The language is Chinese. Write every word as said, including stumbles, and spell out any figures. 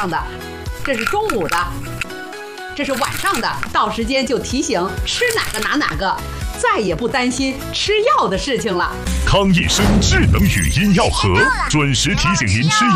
上的，这是中午的，这是晚上的，到时间就提醒吃哪个拿哪个，再也不担心吃药的事情了。 康益生智能语音药盒，准时提醒您吃药。